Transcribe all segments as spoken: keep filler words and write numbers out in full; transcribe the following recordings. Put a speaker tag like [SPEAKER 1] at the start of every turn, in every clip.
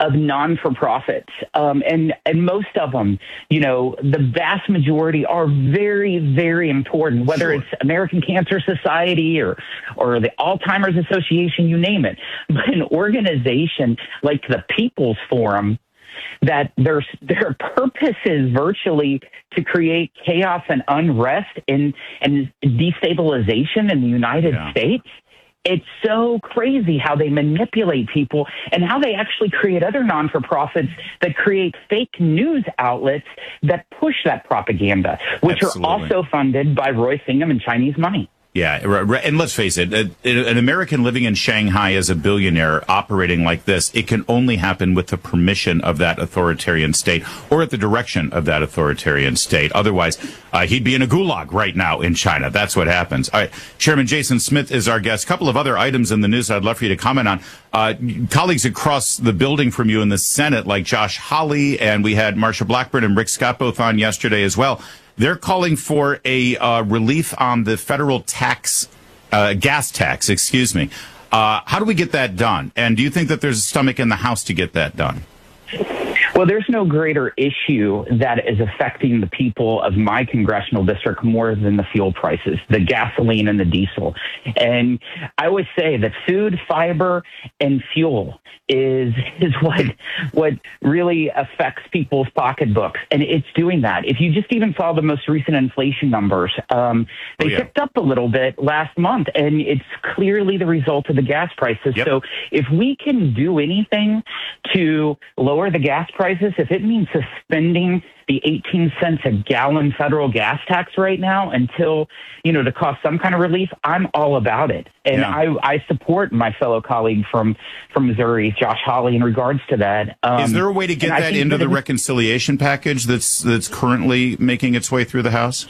[SPEAKER 1] of non-for-profits. Um, and, and most of them, you know, the vast majority are very, very important, whether sure. it's American Cancer Society or, or the Alzheimer's Association, you name it. But an organization like the People's Forum, that their their purpose is virtually to create chaos and unrest and, and destabilization in the United yeah. States. It's so crazy how they manipulate people and how they actually create other non-for-profits that create fake news outlets that push that propaganda, which Absolutely. Are also funded by Roy Singham and Chinese money.
[SPEAKER 2] Yeah, and let's face it, an American living in Shanghai as a billionaire operating like this, it can only happen with the permission of that authoritarian state or at the direction of that authoritarian state. Otherwise, uh, he'd be in a gulag right now in China. That's what happens. All right, Chairman Jason Smith is our guest. A couple of other items in the news I'd love for you to comment on. Uh, colleagues across the building from you in the Senate, like Josh Hawley, and we had Marsha Blackburn and Rick Scott both on yesterday as well. They're calling for a uh, relief on the federal tax, uh, gas tax, excuse me. Uh, how do we get that done? And do you think that there's a stomach in the House to get that done?
[SPEAKER 1] Well, there's no greater issue that is affecting the people of my congressional district more than the fuel prices, the gasoline and the diesel. And I always say that food, fiber, and fuel is is what what really affects people's pocketbooks, and it's doing that. If you just even saw the most recent inflation numbers, um, they oh, yeah. ticked up a little bit last month, and it's clearly the result of the gas prices. Yep. So if we can do anything to lower the gas prices, if it means suspending the eighteen cents a gallon federal gas tax right now until, you know, to cost some kind of relief, I'm all about it. And yeah. I, I support my fellow colleague from, from Missouri, Josh Hawley, in regards to that. Um,
[SPEAKER 2] Is there a way to get that into that the reconciliation package that's that's currently making its way through the House?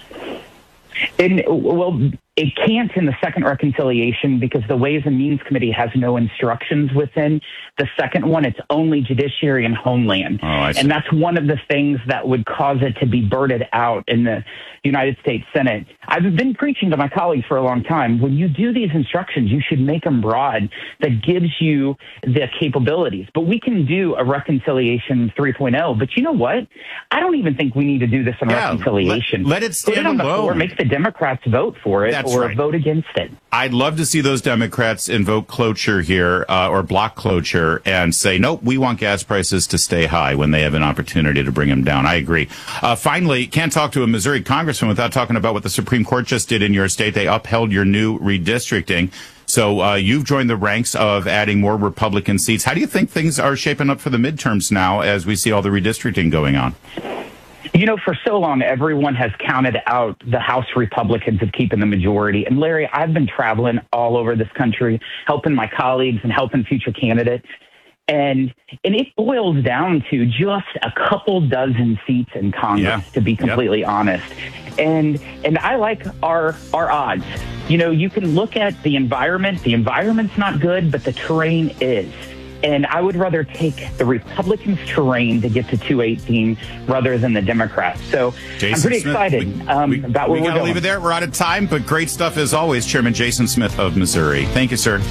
[SPEAKER 1] And, well, it can't in the second reconciliation because the Ways and Means Committee has no instructions within the second one. It's only Judiciary and Homeland.
[SPEAKER 2] Oh, I see.
[SPEAKER 1] And that's one of the things that would cause it to be birded out in the United States Senate. I've been preaching to my colleagues for a long time. When you do these instructions, you should make them broad that gives you the capabilities. But we can do a reconciliation three point oh. But you know what? I don't even think we need to do this in
[SPEAKER 2] yeah,
[SPEAKER 1] reconciliation.
[SPEAKER 2] Let, let it stand
[SPEAKER 1] Put it on
[SPEAKER 2] alone.
[SPEAKER 1] the floor, make the Democrats vote for it.
[SPEAKER 2] That's
[SPEAKER 1] or
[SPEAKER 2] right.
[SPEAKER 1] vote against it.
[SPEAKER 2] I'd love to see those Democrats invoke cloture here uh, or block cloture and say, nope, we want gas prices to stay high when they have an opportunity to bring them down. I agree. Uh, finally, can't talk to a Missouri congressman without talking about what the Supreme Court just did in your state. They upheld your new redistricting. So uh, you've joined the ranks of adding more Republican seats. How do you think things are shaping up for the midterms now as we see all the redistricting going on?
[SPEAKER 1] You know, for so long, everyone has counted out the House Republicans of keeping the majority. And Larry, I've been traveling all over this country, helping my colleagues and helping future candidates. And and it boils down to just a couple dozen seats in Congress, yeah. to be completely yep. honest. And and I like our our odds. You know, you can look at the environment. The environment's not good, but the terrain is. And I would rather take the Republicans' terrain to get to two eighteen rather than the Democrats. So Jason I'm pretty
[SPEAKER 2] Smith,
[SPEAKER 1] excited
[SPEAKER 2] we,
[SPEAKER 1] um,
[SPEAKER 2] we,
[SPEAKER 1] about where
[SPEAKER 2] we
[SPEAKER 1] we're
[SPEAKER 2] gotta
[SPEAKER 1] going.
[SPEAKER 2] Leave it there. We're out of time, but great stuff as always. Chairman Jason Smith of Missouri. Thank you, sir.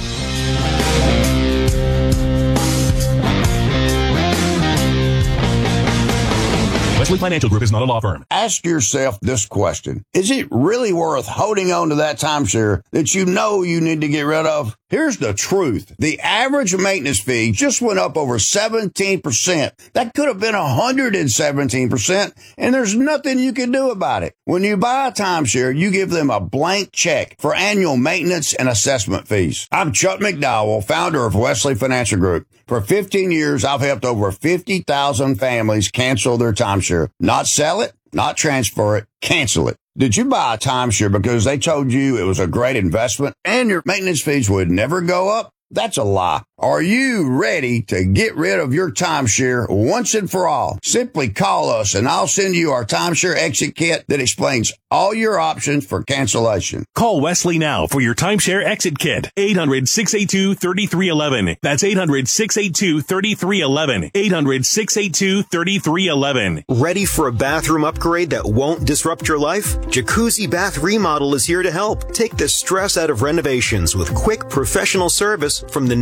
[SPEAKER 3] Wesley Financial Group is not a law firm.
[SPEAKER 4] Ask yourself this question. Is it really worth holding on to that timeshare that you know you need to get rid of? Here's the truth. The average maintenance fee just went up over seventeen percent. That could have been one hundred seventeen percent, and there's nothing you can do about it. When you buy a timeshare, you give them a blank check for annual maintenance and assessment fees. I'm Chuck McDowell, founder of Wesley Financial Group. For fifteen years, I've helped over fifty thousand families cancel their timeshare. Not sell it, not transfer it, cancel it. Did you buy a timeshare because they told you it was a great investment and your maintenance fees would never go up? That's a lie. Are you ready to get rid of your timeshare once and for all? Simply call us and I'll send you our timeshare exit kit that explains all your options for cancellation.
[SPEAKER 3] Call Wesley now for your timeshare exit kit. eight hundred, six eight two, three three one one. That's eight hundred, six eight two, three three one one. eight hundred, six eight two, three three one one.
[SPEAKER 5] Ready for a bathroom upgrade that won't disrupt your life? Jacuzzi Bath Remodel is here to help. Take the stress out of renovations with quick professional service from the name American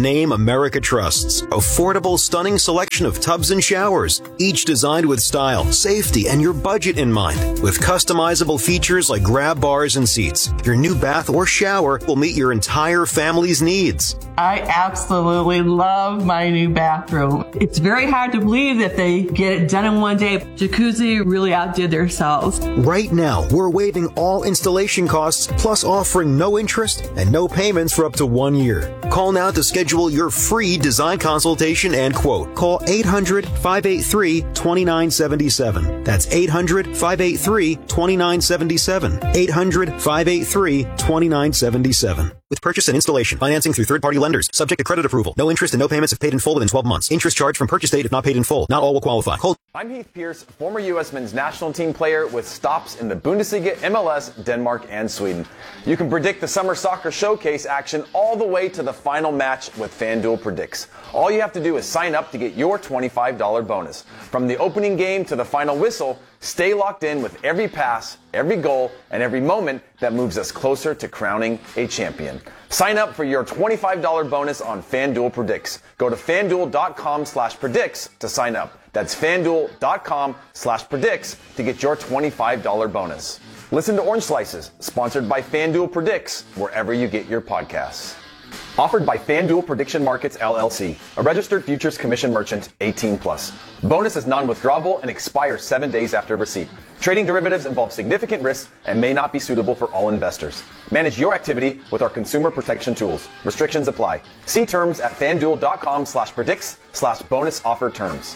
[SPEAKER 5] America trusts. Affordable, stunning selection of tubs and showers, each designed with style, safety, and your budget in mind. With customizable features like grab bars and seats, your new bath or shower will meet your entire family's needs.
[SPEAKER 6] I absolutely love my new bathroom. It's very hard to believe that they get it done in one day. Jacuzzi really outdid themselves.
[SPEAKER 5] Right now, we're waiving all installation costs, plus offering no interest and no payments for up to one year. Call now to schedule your free design consultation and quote. Call eight hundred, five eight three, two nine seven seven. That's eight hundred, five eight three, two nine seven seven. eight hundred, five eight three, two nine seven seven. With purchase and installation, financing through third-party lenders, subject to credit approval. No interest and no payments if paid in full within twelve months. Interest charged from purchase date if not paid in full. Not all will qualify. Call.
[SPEAKER 7] I'm Heath Pierce, former U S men's national team player with stops in the Bundesliga, M L S, Denmark, and Sweden. You can predict the Summer Soccer Showcase action all the way to the final match with FanDuel Predicts. All you have to do is sign up to get your twenty-five dollars bonus. From the opening game to the final whistle, stay locked in with every pass, every goal, and every moment that moves us closer to crowning a champion. Sign up for your twenty-five dollars bonus on FanDuel Predicts. Go to FanDuel.com slash predicts to sign up. That's FanDuel.com slash predicts to get your twenty-five dollars bonus. Listen to Orange Slices, sponsored by FanDuel Predicts, wherever you get your podcasts. Offered by FanDuel Prediction Markets, L L C, a registered futures commission merchant, eighteen plus. Bonus is non-withdrawable and expires seven days after receipt. Trading derivatives involves significant risks and may not be suitable for all investors. Manage your activity with our consumer protection tools. Restrictions apply. See terms at FanDuel.com slash predicts slash bonus offer terms.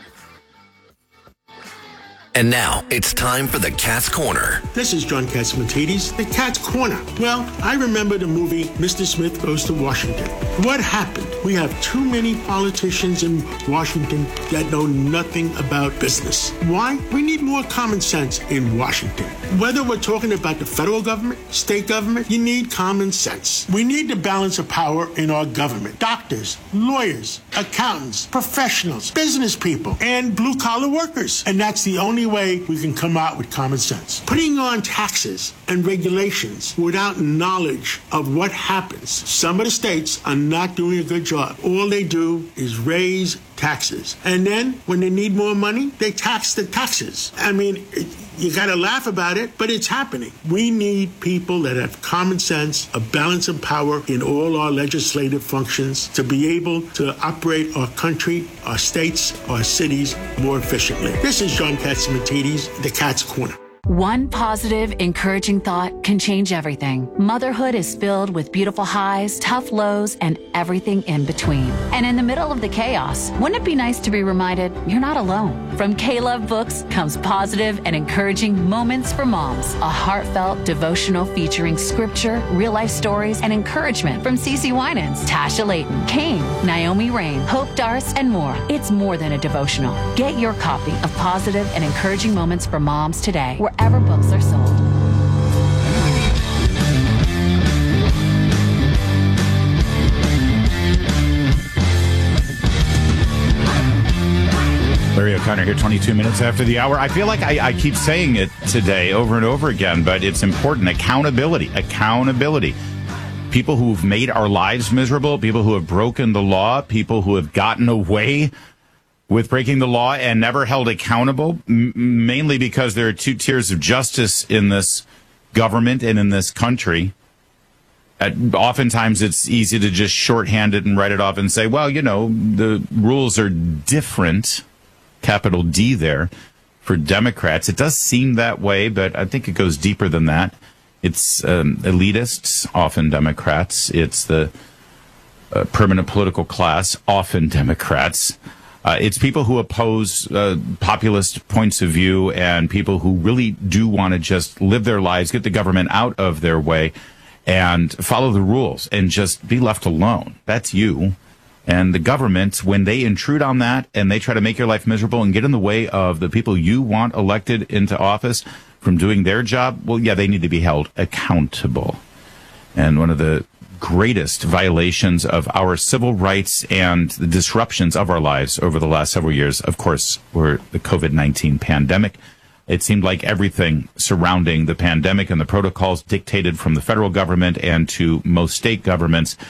[SPEAKER 8] And now, it's time for the Cat's Corner.
[SPEAKER 9] This is John Catsimatidis, the Cat's Corner. Well, I remember the movie Mister Smith Goes to Washington. What happened? We have too many politicians in Washington that know nothing about business. Why? We need more common sense in Washington. Whether we're talking about the federal government, state government, you need common sense. We need the balance of power in our government. Doctors, lawyers, accountants, professionals, business people, and blue-collar workers. And that's the only way we can come out with common sense. Putting on taxes and regulations without knowledge of what happens. Some of the states are not doing a good job. All they do is raise taxes. And then when they need more money, they tax the taxes. I mean, it, you got to laugh about it, but it's happening. We need people that have common sense, a balance of power in all our legislative functions to be able to operate our country, our states, our cities more efficiently. This is John Catsimatidis, the Cat's Corner.
[SPEAKER 10] One positive, encouraging thought can change everything. Motherhood is filled with beautiful highs, tough lows, and everything in between. And in the middle of the chaos, wouldn't it be nice to be reminded you're not alone? From K-Love Books comes positive and encouraging Moments for Moms, a heartfelt devotional featuring scripture, real-life stories, and encouragement from Cece Winans, Tasha Layton, Kane, Naomi Rain, Hope Darst, and more. It's more than a devotional. Get your copy of Positive and Encouraging Moments for Moms today, wherever books are sold.
[SPEAKER 2] Larry O'Connor here, twenty-two minutes after the hour. I feel like I, I keep saying it today over and over again, but it's important. Accountability. Accountability. People who've made our lives miserable, people who have broken the law, people who have gotten away with breaking the law and never held accountable, m- mainly because there are two tiers of justice in this government and in this country. At, oftentimes it's easy to just shorthand it and write it off and say, well, you know, the rules are different, capital D there, for Democrats. It does seem that way, but I think it goes deeper than that. It's um, elitists, often Democrats. It's the uh, permanent political class, often Democrats. Uh, it's people who oppose uh, populist points of view and people who really do want to just live their lives, get the government out of their way, and follow the rules and just be left alone. That's you. And the government, when they intrude on that and they try to make your life miserable and get in the way of the people you want elected into office from doing their job, well, yeah, they need to be held accountable. And one of the greatest violations of our civil rights and the disruptions of our lives over the last several years, of course, were the COVID nineteen pandemic. It seemed like everything surrounding the pandemic and the protocols dictated from the federal government and to most state governments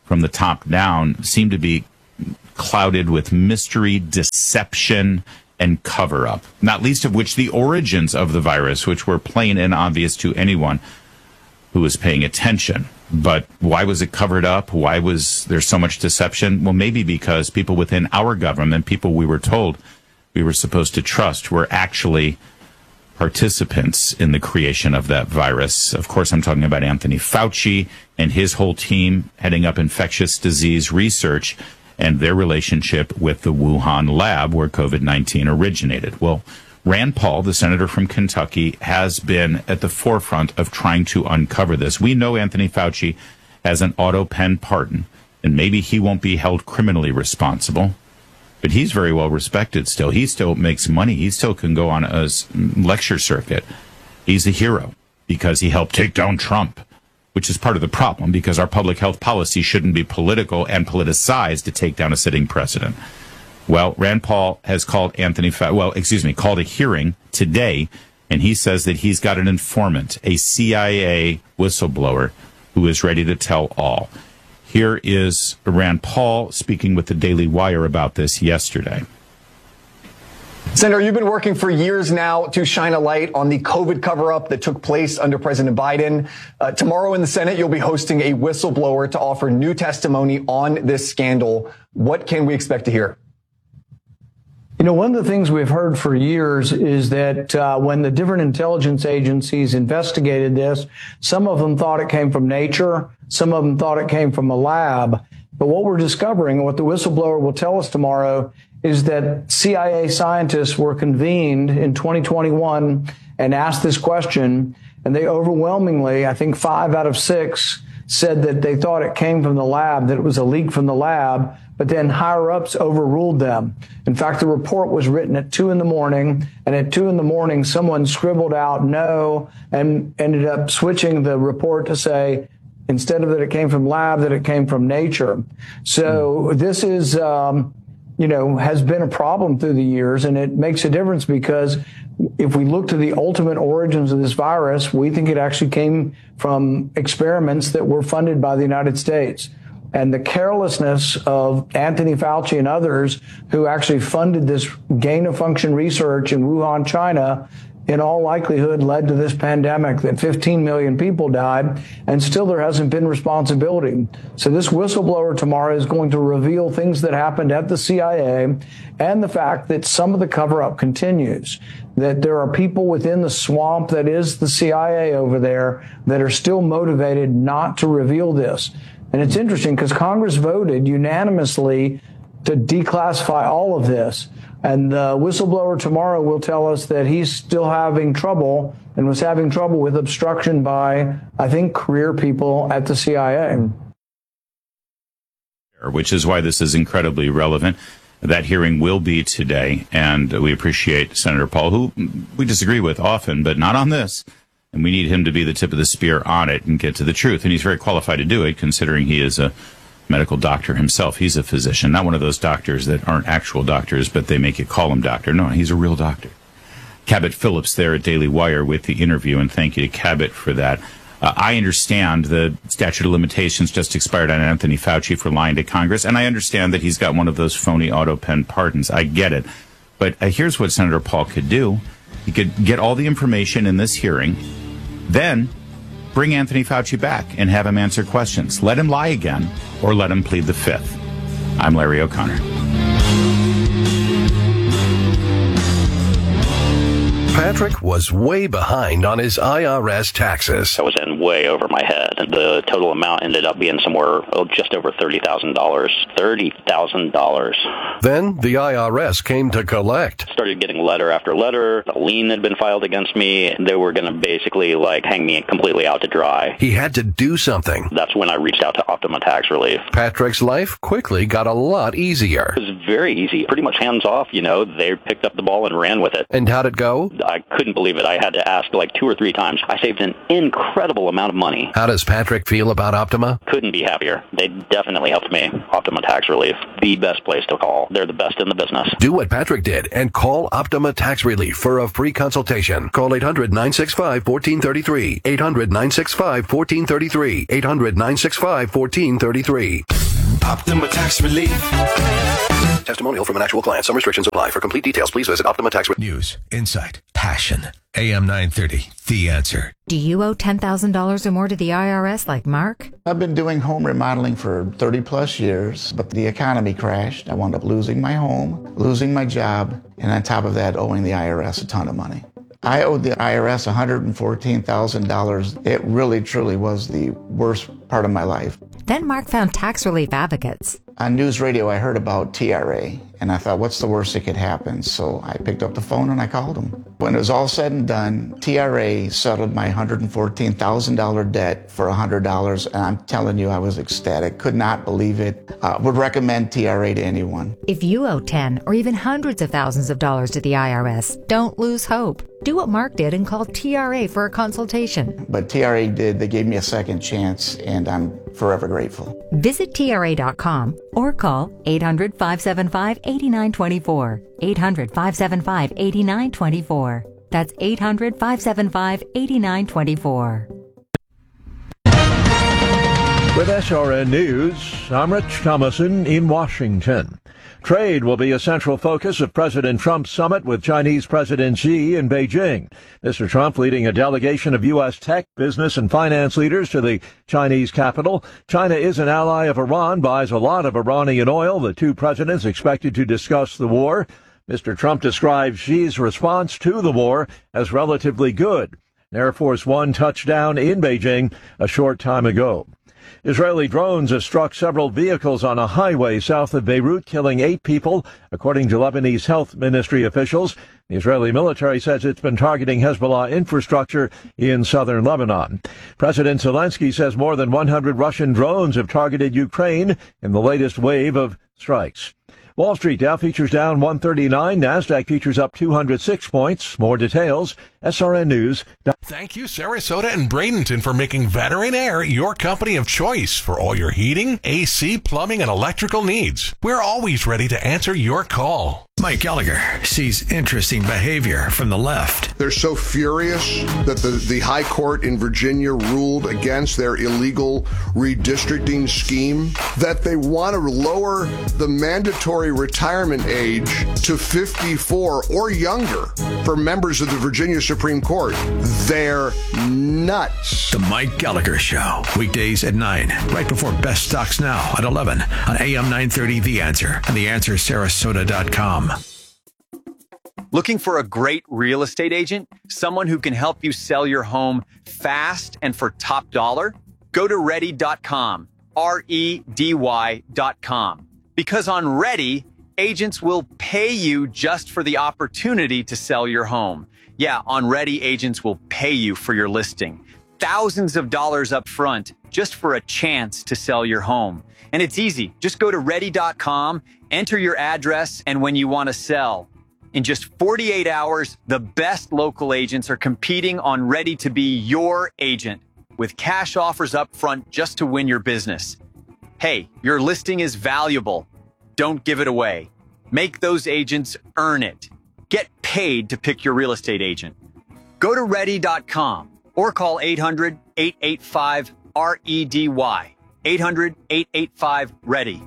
[SPEAKER 2] from the top down seem to be clouded with mystery, deception, and cover-up, not least of which the origins of the virus, which were plain and obvious to anyone who was paying attention. But why was it covered up? Why was there so much deception? Well, maybe because people within our government, people we were told we were supposed to trust, were actually participants in the creation of that virus. Of course, I'm talking about Anthony Fauci and his whole team heading up infectious disease research and their relationship with the Wuhan lab where COVID nineteen originated. Well, Rand Paul, the senator from Kentucky, has been at the forefront of trying to uncover this. We know Anthony Fauci has an auto pen pardon, and maybe he won't be held criminally responsible, but he's very well respected still. He still makes money. He still can go on a lecture circuit. He's a hero because he helped take down Trump, which is part of the problem because our public health policy shouldn't be political and politicized to take down a sitting president. Well, Rand Paul has called Anthony, Fa- well, excuse me, called a hearing today, and he says that he's got an informant, a C I A whistleblower, who is ready to tell all. Here is Rand Paul speaking with the Daily Wire about this yesterday.
[SPEAKER 11] Senator, you've been working for years now to shine a light on the COVID cover-up that took place under President Biden. Uh, tomorrow in the Senate, you'll be hosting a whistleblower to offer new testimony on this scandal. What can we expect to hear?
[SPEAKER 12] You know, one of the things we've heard for years is that uh, when the different intelligence agencies investigated this, some of them thought it came from nature, some of them thought it came from a lab. But what we're discovering, and what the whistleblower will tell us tomorrow, is that C I A scientists were convened in twenty twenty-one and asked this question, and they overwhelmingly, I think five out of six, said that they thought it came from the lab, that it was a leak from the lab, but then higher-ups overruled them. In fact, the report was written at two in the morning, and at two in the morning, someone scribbled out no and ended up switching the report to say, instead of that it came from lab, that it came from nature. So this is, um, you know, has been a problem through the years, and it makes a difference because if we look to the ultimate origins of this virus, we think it actually came from experiments that were funded by the United States. And the carelessness of Anthony Fauci and others who actually funded this gain-of-function research in Wuhan, China, in all likelihood led to this pandemic that fifteen million people died, and still there hasn't been responsibility. So this whistleblower tomorrow is going to reveal things that happened at the C I A and the fact that some of the cover-up continues, that there are people within the swamp that is the C I A over there that are still motivated not to reveal this. And it's interesting because Congress voted unanimously to declassify all of this. And the whistleblower tomorrow will tell us that he's still having trouble and was having trouble with obstruction by, I think, career people at the C I A.
[SPEAKER 2] Which is why this is incredibly relevant. That hearing will be today, and we appreciate Senator Paul, who we disagree with often, but not on this. And we need him to be the tip of the spear on it and get to the truth. And he's very qualified to do it, considering he is a medical doctor himself. He's a physician, not one of those doctors that aren't actual doctors, but they make you call him doctor. No, he's a real doctor. Cabot Phillips there at Daily Wire with the interview, and thank you to Cabot for that. Uh, I understand the statute of limitations just expired on Anthony Fauci for lying to Congress, and I understand that he's got one of those phony auto pen pardons. I get it. But uh, here's what Senator Paul could do. He could get all the information in this hearing, then bring Anthony Fauci back and have him answer questions. Let him lie again, or let him plead the fifth. I'm Larry O'Connor.
[SPEAKER 8] Patrick was way behind on his I R S taxes.
[SPEAKER 13] I was in way over my head. The total amount ended up being somewhere oh, just over thirty thousand dollars. thirty thousand dollars.
[SPEAKER 8] Then the I R S came to collect.
[SPEAKER 13] Started getting letter after letter. A lien had been filed against me. They were going to basically like hang me completely out to dry.
[SPEAKER 8] He had to do something.
[SPEAKER 13] That's when I reached out to Optima Tax Relief.
[SPEAKER 8] Patrick's life quickly got a lot easier.
[SPEAKER 13] It was very easy. Pretty much hands off, you know. They picked up the ball and ran with it.
[SPEAKER 8] And how'd it go?
[SPEAKER 13] I couldn't believe it. I had to ask like two or three times. I saved an incredible amount of money.
[SPEAKER 8] How does Patrick feel about Optima?
[SPEAKER 13] Couldn't be happier. They definitely helped me. Optima Tax Relief, the best place to call. They're the best in the business.
[SPEAKER 8] Do what Patrick did and call Optima Tax Relief for a free consultation. Call eight hundred, nine six five, one four three three. eight hundred, nine six five, one four three three. eight hundred, nine six five, one four three three.
[SPEAKER 14] Optima Tax Relief.
[SPEAKER 8] Testimonial from an actual client. Some restrictions apply. For complete details, please visit Optima Tax Relief.
[SPEAKER 14] News, insight, passion. A M nine thirty, The Answer.
[SPEAKER 15] Do you owe ten thousand dollars or more to the I R S like Mark?
[SPEAKER 16] I've been doing home remodeling for thirty plus years, but the economy crashed. I wound up losing my home, losing my job, and on top of that, owing the I R S a ton of money. I owed the I R S one hundred fourteen thousand dollars. It really, truly was the worst part of my life.
[SPEAKER 15] Then Mark found Tax Relief Advocates.
[SPEAKER 16] On news radio, I heard about T R A, and I thought, what's the worst that could happen? So I picked up the phone and I called them. When it was all said and done, T R A settled my one hundred fourteen thousand dollars debt for one hundred dollars, and I'm telling you, I was ecstatic. Could not believe it. Uh, would recommend T R A to anyone.
[SPEAKER 15] If you owe ten or even hundreds of thousands of dollars to the I R S, don't lose hope. Do what Mark did and call T R A for a consultation.
[SPEAKER 16] But T R A did. They gave me a second chance, and I'm forever grateful.
[SPEAKER 15] Visit T R A dot com or call eight hundred, five seven five, eight nine two four. eight hundred, five seven five, eight nine two four. That's eight hundred, five seven five, eight nine two four.
[SPEAKER 17] With S R N News, I'm Rich Thomason in Washington. Trade will be a central focus of President Trump's summit with Chinese President Xi in Beijing. Mister Trump leading a delegation of U S tech, business, and finance leaders to the Chinese capital. China is an ally of Iran, buys a lot of Iranian oil. The two presidents expected to discuss the war. Mister Trump described Xi's response to the war as relatively good. Air Force One touched down in Beijing a short time ago. Israeli drones have struck several vehicles on a highway south of Beirut, killing eight people, according to Lebanese health ministry officials. The Israeli military says it's been targeting Hezbollah infrastructure in southern Lebanon. President Zelensky says more than one hundred Russian drones have targeted Ukraine in the latest wave of strikes. Wall Street Dow futures down one thirty-nine. NASDAQ futures up two hundred six points. More details, S R N News.
[SPEAKER 18] Thank you, Sarasota and Bradenton, for making Veteran Air your company of choice for all your heating, A C, plumbing, and electrical needs. We're always ready to answer your call.
[SPEAKER 14] Mike Gallagher sees interesting behavior from the left.
[SPEAKER 19] They're so furious that the, the High Court in Virginia ruled against their illegal redistricting scheme that they want to lower the mandatory retirement age to fifty-four or younger for members of the Virginia Supreme Court. They're nuts.
[SPEAKER 14] The Mike Gallagher Show, weekdays at nine, right before Best Stocks Now at eleven on A M nine thirty The Answer and the answer sarasota dot com.
[SPEAKER 20] Looking for a great real estate agent? Someone who can help you sell your home fast and for top dollar? Go to ready dot com, R E D Y dot com. Because on Ready, agents will pay you just for the opportunity to sell your home. Yeah, on Ready, agents will pay you for your listing. Thousands of dollars up front just for a chance to sell your home. And it's easy. Just go to ready dot com, enter your address, and when you want to sell. In just forty-eight hours, the best local agents are competing on Ready to be your agent with cash offers up front just to win your business. Hey, your listing is valuable. Don't give it away. Make those agents earn it. Get paid to pick your real estate agent. Go to ready dot com or call eight hundred, eight eight five, R E D Y. eight hundred, eight eight five, READY.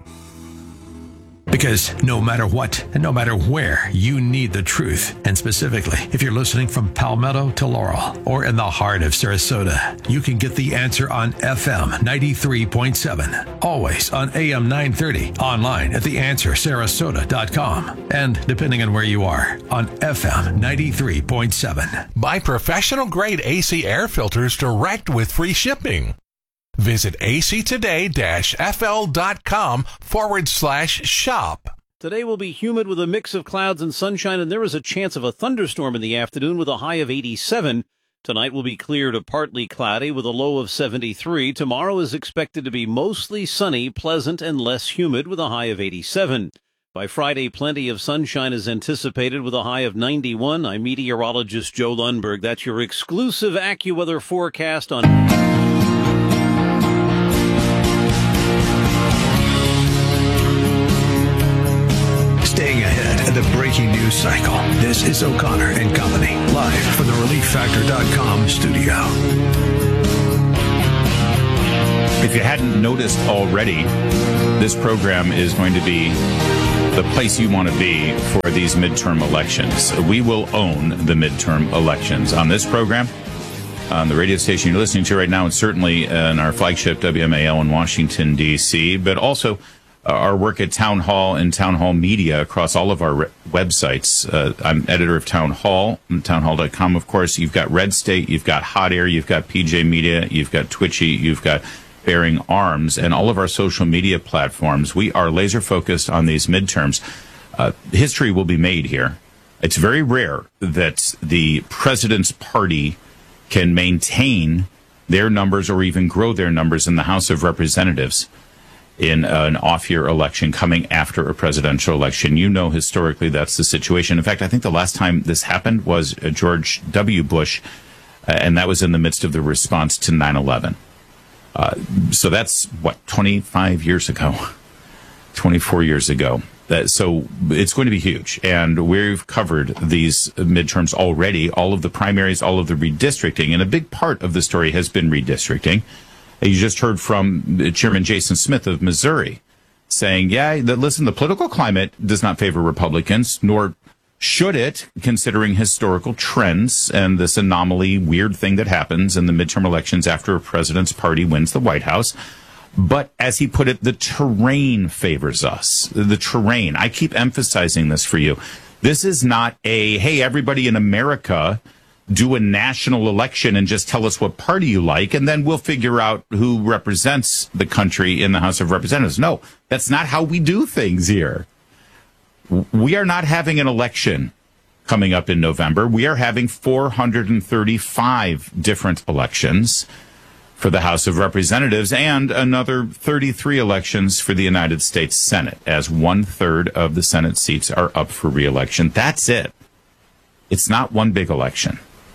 [SPEAKER 14] Because no matter what and no matter where, you need the truth. And specifically, if you're listening from Palmetto to Laurel or in the heart of Sarasota, you can get the answer on F M ninety-three point seven. Always on A M nine thirty. Online at the answer sarasota dot com. And depending on where you are, on F M ninety-three point seven.
[SPEAKER 18] Buy professional grade A C air filters direct with free shipping. Visit actoday-fl.com forward slash shop.
[SPEAKER 21] Today will be humid with a mix of clouds and sunshine, and there is a chance of a thunderstorm in the afternoon with a high of eighty-seven. Tonight will be clear to partly cloudy with a low of seventy-three. Tomorrow is expected to be mostly sunny, pleasant, and less humid with a high of eighty-seven. By Friday, plenty of sunshine is anticipated with a high of ninety-one. I'm meteorologist Joe Lundberg. That's your exclusive AccuWeather forecast on...
[SPEAKER 14] Staying ahead of the breaking news cycle. This is O'Connor and Company, live from the relief factor dot com studio.
[SPEAKER 2] If you hadn't noticed already, this program is going to be the place you want to be for these midterm elections. We will own the midterm elections on this program, on the radio station you're listening to right now, and certainly in our flagship W M A L in Washington, D C, but also uh, our work at Town Hall and Town Hall Media across all of our re- websites. Uh, I'm editor of Town Hall, town hall dot com, of course. You've got Red State, you've got Hot Air, you've got P J Media, you've got Twitchy, you've got Bearing Arms, and all of our social media platforms. We are laser focused on these midterms. Uh, history will be made here. It's very rare that the president's party can maintain their numbers or even grow their numbers in the House of Representatives in uh, an off-year election coming after a presidential election. You know, historically, that's the situation. In fact, I think the last time this happened was uh, George W. Bush, uh, and that was in the midst of the response to nine eleven. Uh, so that's, what, twenty-five years ago, twenty-four years ago. Uh, so it's going to be huge. And we've covered these midterms already, all of the primaries, all of the redistricting. And a big part of the story has been redistricting. You just heard from Chairman Jason Smith of Missouri saying, yeah, that, listen, the political climate does not favor Republicans, nor should it, considering historical trends and this anomaly, weird thing that happens in the midterm elections after a president's party wins the White House. But as he put it, the terrain favors us. The terrain. I keep emphasizing this for you. This is not a, hey, everybody in America, do a national election and just tell us what party you like, and then we'll figure out who represents the country in the House of Representatives. No, that's not how we do things here. We are not having an election coming up in November. We are having four hundred thirty-five different elections for the House of Representatives and another thirty-three elections for the United States Senate, as one-third of the Senate seats are up for re-election. That's it. It's not one big election.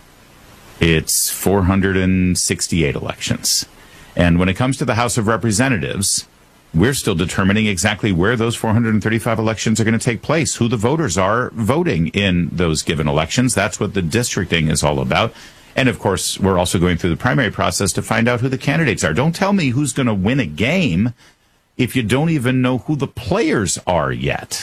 [SPEAKER 2] It's four hundred sixty-eight elections. And when it comes to the House of Representatives, we're still determining exactly where those four hundred thirty-five elections are going to take place, who the voters are voting in those given elections. That's what the districting is all about. And, of course, we're also going through the primary process to find out who the candidates are. Don't tell me who's going to win a game if you don't even know who the players are yet.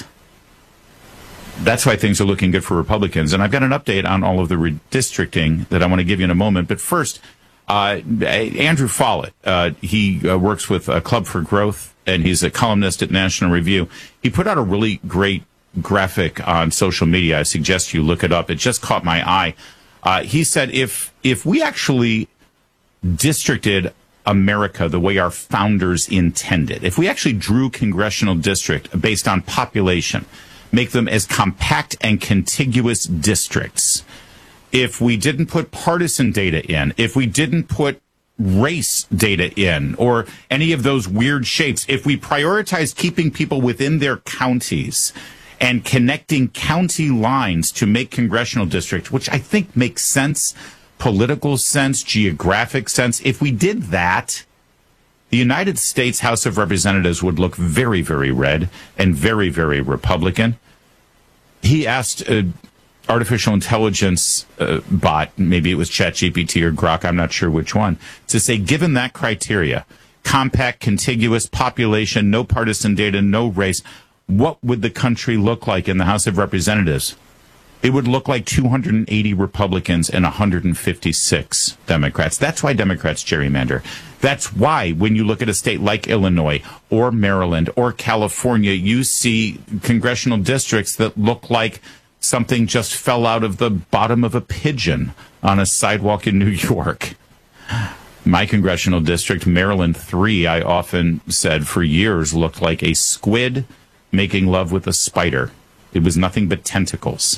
[SPEAKER 2] That's why things are looking good for Republicans. And I've got an update on all of the redistricting that I want to give you in a moment. But first, uh, Andrew Follett, uh, he uh, works with uh, Club for Growth, and he's a columnist at National Review. He put out a really great graphic on social media. I suggest you look it up. It just caught my eye. Uh, he said if if we actually districted America the way our founders intended, if we actually drew congressional district based on population, make them as compact and contiguous districts, if we didn't put partisan data in, if we didn't put race data in, or any of those weird shapes, if we prioritized keeping people within their counties and connecting county lines to make congressional districts, which I think makes sense, political sense, geographic sense. If we did that, the United States House of Representatives would look very, very red and very, very Republican. He asked uh, artificial intelligence uh, bot, maybe it was ChatGPT or Grok, I'm not sure which one, to say, given that criteria, compact, contiguous population, no partisan data, no race, what would the country look like in the House of Representatives? It would look like two hundred eighty Republicans and one hundred fifty-six Democrats. That's why Democrats gerrymander. That's why when you look at a state like Illinois or Maryland or California, you see congressional districts that look like something just fell out of the bottom of a pigeon on a sidewalk in New York. My congressional district, Maryland three, I often said for years looked like a squid making love with a spider. It was nothing but tentacles.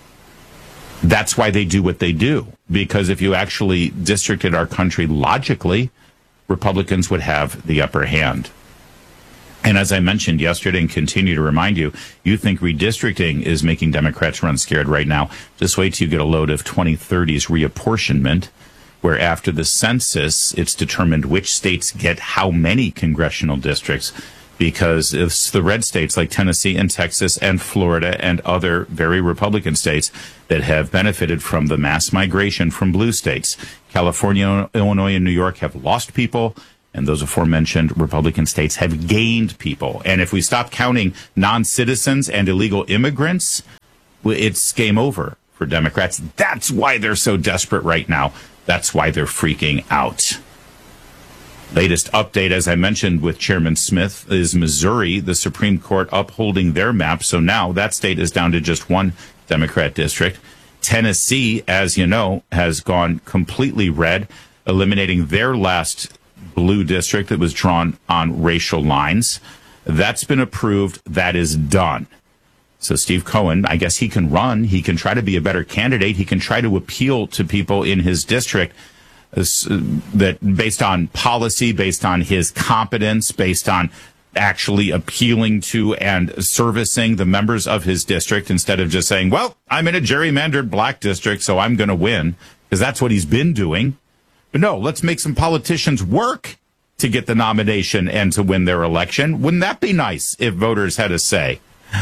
[SPEAKER 2] That's why they do what they do. Because if you actually districted our country logically, Republicans would have the upper hand. And as I mentioned yesterday and continue to remind you, you think redistricting is making Democrats run scared right now. Just wait till you get a load of twenty thirty's reapportionment, where after the census, it's determined which states get how many congressional districts. Because it's the red states like Tennessee and Texas and Florida and other very Republican states that have benefited from the mass migration from blue states. California, Illinois, and New York have lost people, And those aforementioned Republican states have gained people. And if we stop counting non-citizens and illegal immigrants, it's game over for Democrats. That's why they're so desperate right now. That's why they're freaking out. Latest update, as I mentioned with Chairman Smith, is Missouri, the Supreme Court upholding their map. So now that state is down to just one Democrat district. Tennessee, as you know, has gone completely red, eliminating their last blue district that was drawn on racial lines. That's been approved. That is done. So Steve Cohen, I guess he can run. He can try to be a better candidate. He can try to appeal to people in his district uh, that based on policy, based on his competence, based on actually appealing to and servicing the members of his district instead of just saying, well, I'm in a gerrymandered black district, so I'm going to win, because that's what he's been doing. But no, let's make some politicians work to get the nomination and to win their election. Wouldn't that be nice if voters had a say?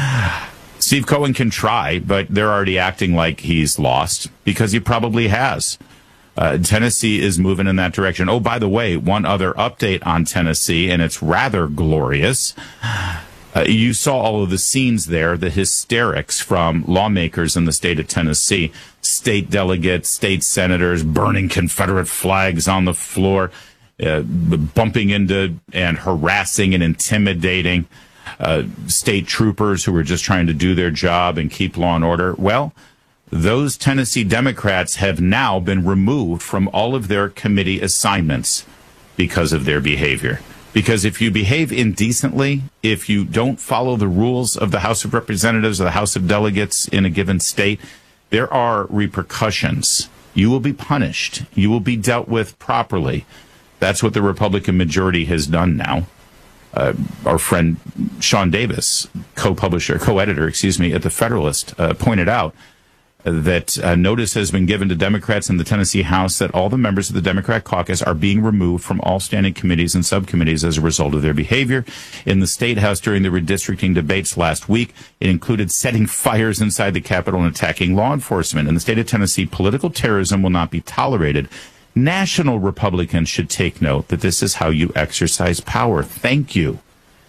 [SPEAKER 2] Steve Cohen can try, but they're already acting like he's lost because he probably has. Uh, Tennessee is moving in that direction. Oh, by the way, one other update on Tennessee, and it's rather glorious. Uh, you saw all of the scenes there, the hysterics from lawmakers in the state of Tennessee, state delegates, state senators burning Confederate flags on the floor, uh, bumping into and harassing and intimidating uh, state troopers who were just trying to do their job and keep law and order. Well, those Tennessee Democrats have now been removed from all of their committee assignments because of their behavior. Because if you behave indecently, if you don't follow the rules of the House of Representatives or the House of Delegates in a given state, there are repercussions. You will be punished. You will be dealt with properly. That's what the Republican majority has done now. Uh, our friend Sean Davis, co-publisher, co-editor, excuse me, at The Federalist, uh, pointed out that uh, notice has been given to Democrats in the Tennessee House that all the members of the Democrat caucus are being removed from all standing committees and subcommittees as a result of their behavior. In the State House during the redistricting debates last week, it included setting fires inside the Capitol and attacking law enforcement. In the state of Tennessee, political terrorism will not be tolerated. National Republicans should take note that this is how you exercise power. Thank you.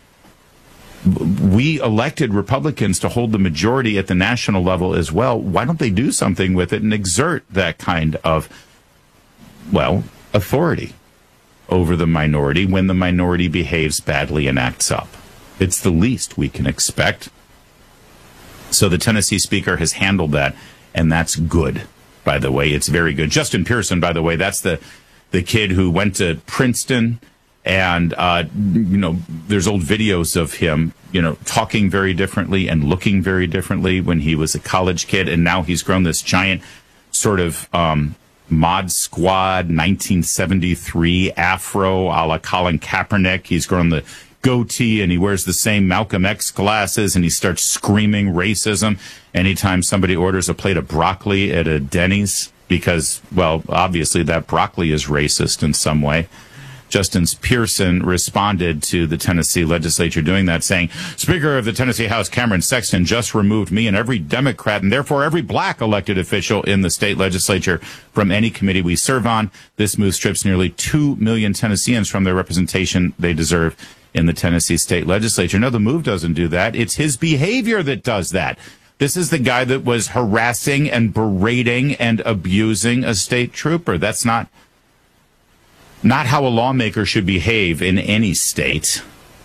[SPEAKER 2] We elected Republicans to hold the majority at the national level as well. Why don't they do something with it and exert that kind of, well, authority over the minority when the minority behaves badly and acts up? It's the least we can expect. So the Tennessee Speaker has handled that, and that's good, by the way. It's very good. Justin Pearson, by the way, that's the, the kid who went to Princeton. And, uh, you know, there's old videos of him, you know, talking very differently and looking very differently when he was a college kid. And now he's grown this giant sort of um, Mod Squad nineteen seventy-three afro a la Colin Kaepernick. He's grown the goatee and he wears the same Malcolm X glasses and he starts screaming racism anytime somebody orders a plate of broccoli at a Denny's because, well, obviously that broccoli is racist in some way. Justin Pearson responded to the Tennessee legislature doing that, saying, Speaker of the Tennessee House Cameron Sexton just removed me and every Democrat and therefore every black elected official in the state legislature from any committee we serve on. This move strips nearly two million Tennesseans from their representation they deserve in the Tennessee state legislature. No, the move doesn't do that. It's his behavior that does that. This is the guy that was harassing and berating and abusing a state trooper. That's not Not how a lawmaker should behave in any state.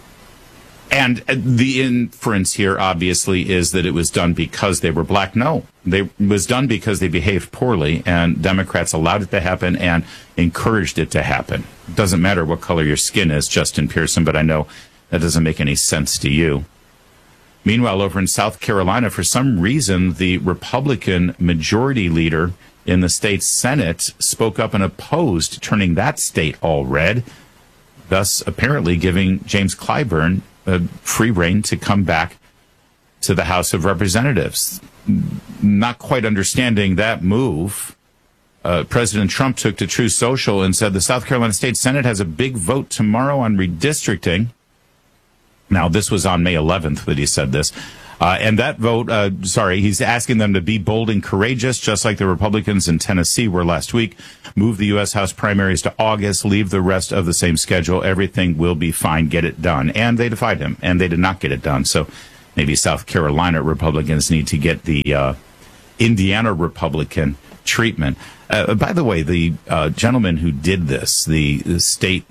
[SPEAKER 2] And the inference here, obviously, is that it was done because they were black. No, they, it was done because they behaved poorly, and Democrats allowed it to happen and encouraged it to happen. It doesn't matter what color your skin is, Justin Pearson, but I know that doesn't make any sense to you. Meanwhile, over in South Carolina, for some reason, the Republican majority leader in the state Senate spoke up and opposed turning that state all red, thus apparently giving James Clyburn a free rein to come back to the House of Representatives. Not quite understanding that move, uh, President Trump took to Truth Social and said the South Carolina State Senate has a big vote tomorrow on redistricting. Now, this was on May eleventh that he said this. Uh, and that vote, uh, sorry, he's asking them to be bold and courageous, just like the Republicans in Tennessee were last week. Move the U S. House primaries to August, leave the rest of the same schedule. Everything will be fine. Get it done. And they defied him, and they did not get it done. So maybe South Carolina Republicans need to get the uh, Indiana Republican treatment. Uh, by the way, the uh, gentleman who did this, the, the state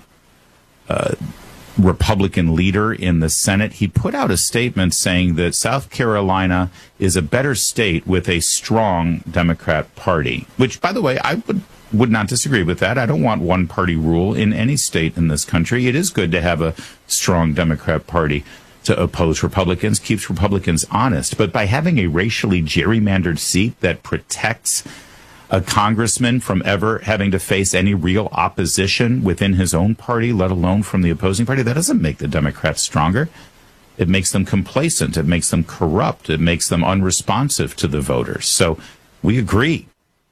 [SPEAKER 2] uh, Republican leader in the Senate, he put out a statement saying that South Carolina is a better state with a strong Democrat party, which, by the way, I would would not disagree with that. I don't want one party rule in any state in this country. It is good to have a strong Democrat party to oppose Republicans, keeps Republicans honest. But by having a racially gerrymandered seat that protects a congressman from ever having to face any real opposition within his own party, let alone from the opposing party, that doesn't make the Democrats stronger. It makes them complacent. It makes them corrupt. It makes them unresponsive to the voters. So we agree.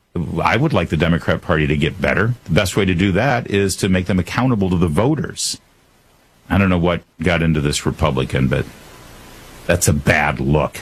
[SPEAKER 2] I would like the Democrat Party to get better. The best way to do that is to make them accountable to the voters. I don't know what got into this Republican, but that's a bad look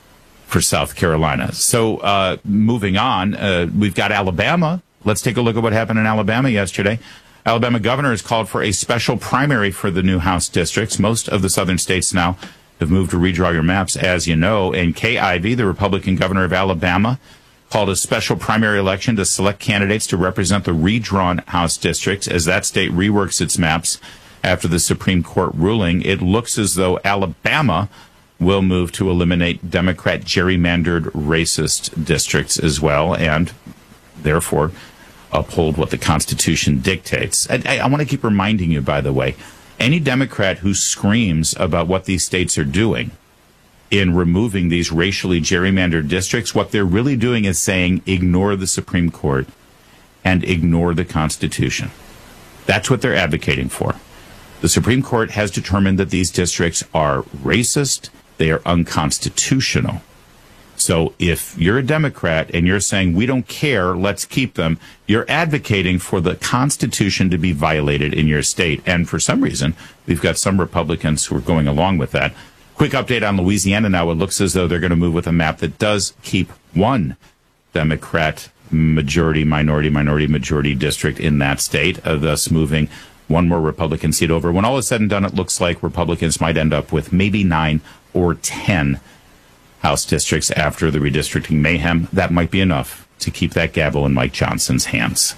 [SPEAKER 2] for South Carolina. So uh, moving on, uh, we've got Alabama. Let's take a look at what happened in Alabama yesterday. Alabama governor has called for a special primary for the new House districts. Most of the southern states now have moved to redraw your maps, as you know. And Kay Ivey, the Republican governor of Alabama, called a special primary election to select candidates to represent the redrawn House districts as that state reworks its maps after the Supreme Court ruling. It looks as though Alabama will move to eliminate Democrat gerrymandered racist districts as well, and therefore uphold what the Constitution dictates. I, I, I want to keep reminding you, by the way, any Democrat who screams about what these states are doing in removing these racially gerrymandered districts, what they're really doing is saying ignore the Supreme Court and ignore the Constitution. That's what they're advocating for. The Supreme Court has determined that these districts are racist, they are unconstitutional. So if you're a Democrat and you're saying we don't care, let's keep them, you're advocating for the Constitution to be violated in your state. And for some reason, we've got some Republicans who are going along with that. Quick update on Louisiana now. It looks as though they're going to move with a map that does keep one Democrat majority, minority, minority, majority district in that state, uh, thus moving one more Republican seat over. When all is said and done, it looks like Republicans might end up with maybe nine or ten House districts after the redistricting mayhem. That might be enough to keep that gavel in Mike Johnson's hands.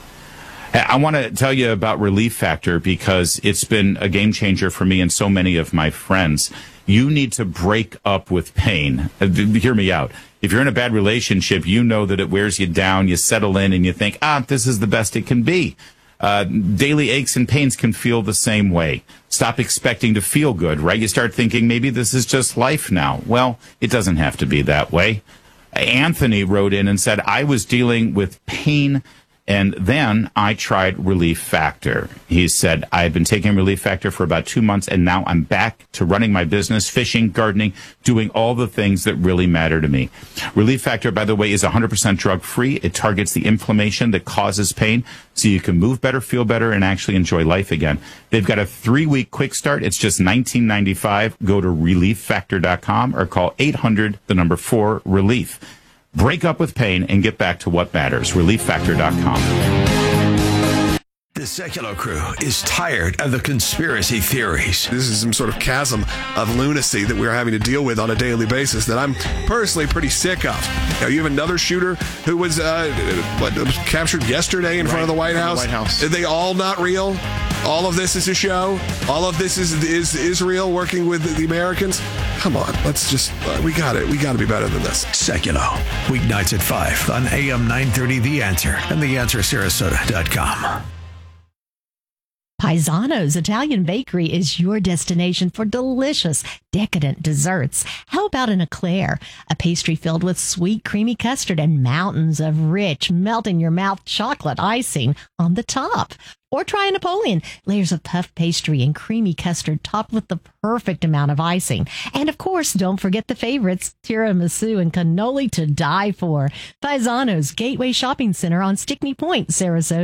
[SPEAKER 2] I want to tell you about Relief Factor because it's been a game changer for me and so many of my friends. You need to break up with pain. Hear me out. If you're in a bad relationship, you know that it wears you down. You settle in and you think, ah, this is the best it can be. Uh, daily aches and pains can feel the same way. Stop expecting to feel good, right? You start thinking maybe this is just life now. Well, it doesn't have to be that way. Anthony wrote in and said, I was dealing with pain and then I tried Relief Factor. He said, I've been taking Relief Factor for about two months, and now I'm back to running my business, fishing, gardening, doing all the things that really matter to me. Relief Factor, by the way, is one hundred percent drug-free. It targets the inflammation that causes pain, so you can move better, feel better, and actually enjoy life again. They've got a three-week quick start. It's just nineteen ninety-five dollars. Go to relief factor dot com or call eight hundred, the number four, relief. Break up with pain and get back to what matters. relief factor dot com.
[SPEAKER 14] The Secular Crew is tired of the conspiracy theories.
[SPEAKER 1] This is some sort of chasm of lunacy that we're having to deal with on a daily basis that I'm personally pretty sick of. Now, you have another shooter who was, uh, what, was captured yesterday in right. front of the White House. The White House. Are they all not real? All of this is a show? All of this is is Israel working with the Americans? Come on, let's just, uh, we got it. We got to be better than this.
[SPEAKER 14] Secular, weeknights at five on A M nine thirty The Answer and the answer sarasota dot com.
[SPEAKER 22] Paisano's Italian Bakery is your destination for delicious, decadent desserts. How about an eclair, a pastry filled with sweet, creamy custard and mountains of rich, melt-in-your-mouth chocolate icing on the top? Or try a Napoleon, layers of puff pastry and creamy custard topped with the perfect amount of icing. And of course, don't forget the favorites, tiramisu and cannoli to die for. Paisano's Gateway Shopping Center on Stickney Point, Sarasota.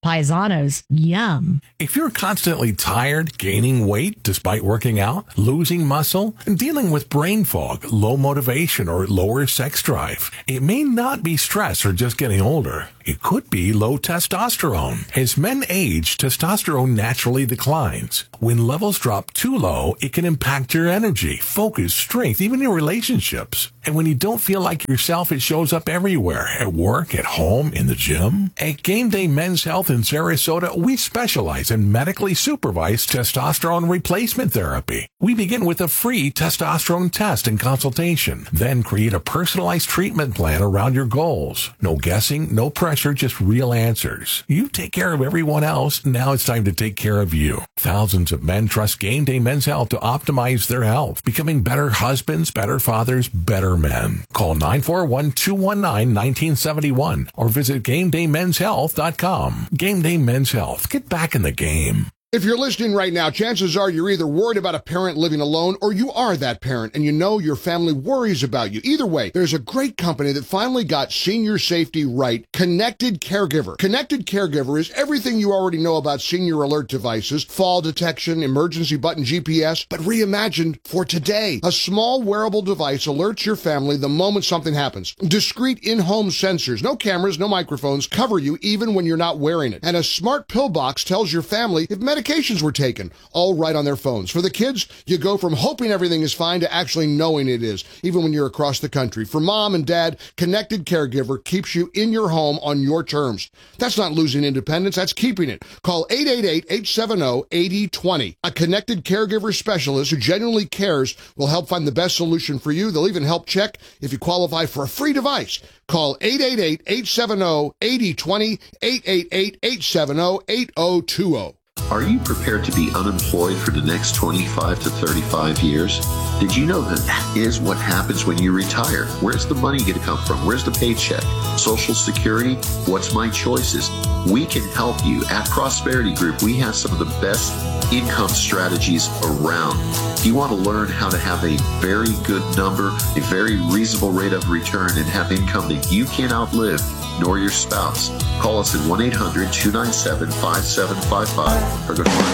[SPEAKER 22] Paisanos, yum.
[SPEAKER 18] If you're constantly tired, gaining weight despite working out, losing muscle, and dealing with brain fog, low motivation, or lower sex drive, it may not be stress or just getting older. It could be low testosterone. As men age, testosterone naturally declines. When levels drop too low, it can impact your energy, focus, strength, even your relationships. And when you don't feel like yourself, it shows up everywhere, at work, at home, in the gym. At Game Day Men's Health in Sarasota, we specialize in medically supervised testosterone replacement therapy. We begin with a free testosterone test and consultation, then create a personalized treatment plan around your goals. No guessing, no pressure, just real answers. You take care of everyone else, now it's time to take care of you. Thousands of men trust Game Day Men's Health to optimize their health, becoming better husbands, better fathers, better men. Call nine four one, two one nine, one nine seven one or visit game day men's health dot com. Game Day Men's Health. Get back in the game.
[SPEAKER 3] If you're listening right now, chances are you're either worried about a parent living alone or you are that parent and you know your family worries about you. Either way, there's a great company that finally got senior safety right, Connected Caregiver. Connected Caregiver is everything you already know about senior alert devices, fall detection, emergency button G P S, but reimagined for today. A small wearable device alerts your family the moment something happens. Discrete in-home sensors, no cameras, no microphones, cover you even when you're not wearing it. And a smart pill box tells your family if medication Medications were taken, all right on their phones. For the kids, you go from hoping everything is fine to actually knowing it is, even when you're across the country. For mom and dad, Connected Caregiver keeps you in your home on your terms. That's not losing independence, that's keeping it. Call eight eight eight, eight seven zero, eight zero two zero. A Connected Caregiver specialist who genuinely cares will help find the best solution for you. They'll even help check if you qualify for a free device. Call eight eight eight, eight seven zero, eight zero two zero, eight eight eight, eight seven zero, eight zero two zero.
[SPEAKER 4] Are you prepared to be unemployed for the next twenty-five to thirty-five years? Did you know that that is what happens when you retire? Where's the money going to come from? Where's the paycheck? Social Security? What's my choices? We can help you. At Prosperity Group, we have some of the best income strategies around. If you want to learn how to have a very good number, a very reasonable rate of return, and have income that you can outlive, nor your spouse, call us at one eight hundred, two nine seven, five seven five five or go to